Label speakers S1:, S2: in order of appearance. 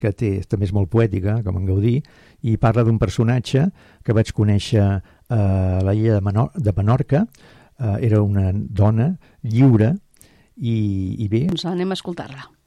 S1: que també és molt poètica, com en Gaudí, i parla d'un personatge que vaig conèixer a la illa de Menorca. Era una dona lliure i bé...
S2: Doncs anem a escoltar-la.